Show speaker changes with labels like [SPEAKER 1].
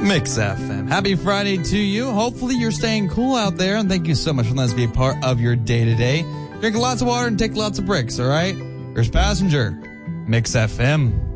[SPEAKER 1] Mix FM. Happy Friday to you. Hopefully you're staying cool out there, and thank you so much for letting us be a part of your day-to-day. Drink lots of water and take lots of breaks, all right? First passenger, Mix FM.